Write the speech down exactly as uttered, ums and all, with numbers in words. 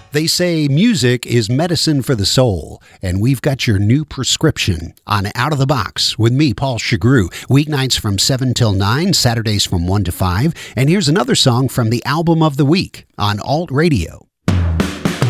They say music is medicine for the soul, and we've got your new prescription on Out of the Box with me, Paul Chagru, weeknights from seven till nine, Saturdays from one to five. And here's another song from the album of the week on Alt Radio.